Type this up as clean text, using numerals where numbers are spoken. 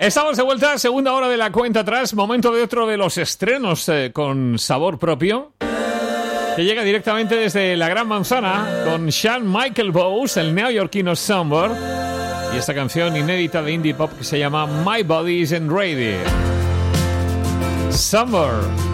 Estamos de vuelta, segunda hora de la cuenta atrás, momento de otro de los estrenos con sabor propio, que llega directamente desde la Gran Manzana con Sean Michael Bowes, el neoyorquino Summer, y esta canción inédita de indie pop que se llama My Body Isn't Ready. Summer.